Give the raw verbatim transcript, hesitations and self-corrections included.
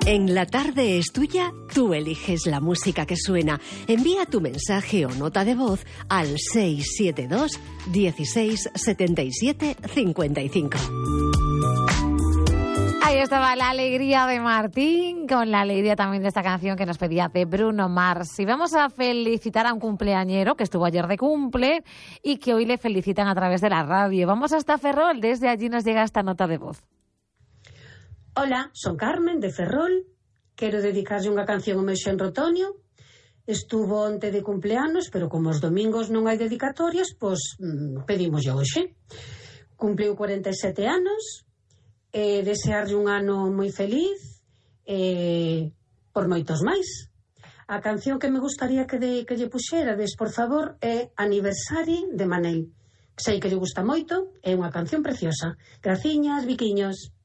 En La Tarde es Tuya, tú eliges la música que suena. Envía tu mensaje o nota de voz al seis siete dos, dieciséis, setenta y siete, cincuenta y cinco. Ahí estaba la alegría de Martín, con la alegría también de esta canción que nos pedía de Bruno Mars. Y vamos a felicitar a un cumpleañero que estuvo ayer de cumple y que hoy le felicitan a través de la radio. Vamos hasta Ferrol, desde allí nos llega esta nota de voz. Hola, son Carmen de Ferrol. Quero dedicarlle unha canción ao meu xenro Tonio. Estuvo onte de cumpleanos, pero como os domingos non hai dedicatorias, pois mmm, pedimoslle hoxe. Cumpliu cuarenta e sete anos. Eh, desearlle un ano moi feliz, eh, por moitos máis. A canción que me gustaría que, de, que lle puxerades, por favor, é Aniversari de Manel. Sei que lle gusta moito, é unha canción preciosa. Graciñas, biquiños.